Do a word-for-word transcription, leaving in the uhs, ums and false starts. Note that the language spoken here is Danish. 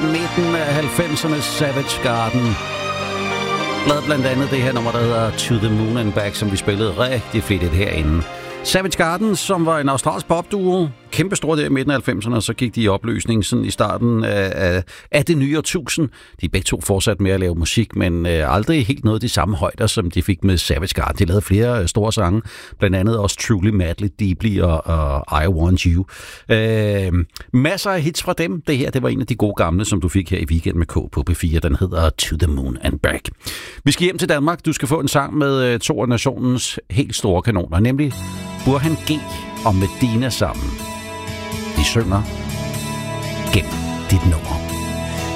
midten af halvfemserne, Savage Garden. Lavede blandt andet det her nummer, der hedder To the Moon and Back, som vi spillede rigtig flittigt herinde. Savage Garden, som var en australsk popduo, kæmpe stor der i midten af halvfemserne, og så gik de i opløsning sådan i starten af, af, af det nye årtusind. De er begge to fortsat med at lave musik, men øh, aldrig helt noget de samme højder, som de fik med Savage Garden. De lavede flere øh, store sange, blandt andet også Truly, Madly, Deeply og, og I Want You. Øh, masser af hits fra dem. Det her, det var en af de gode gamle, som du fik her i Weekend med K på P fire. Den hedder To the Moon and Back. Vi skal hjem til Danmark. Du skal få en sang med øh, to af nationens helt store kanoner, nemlig Burhan G og Medina sammen. De synger Gem dit nummer.